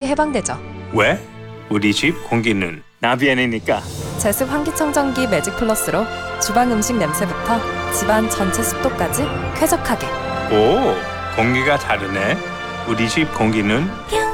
해방되죠. 왜? 우리 집 공기는 나비엔이니까. 제습 환기청정기 매직 플러스로 주방 음식 냄새부터 집안 전체 습도까지 쾌적하게. 오, 공기가 다르네. 우리 집 공기는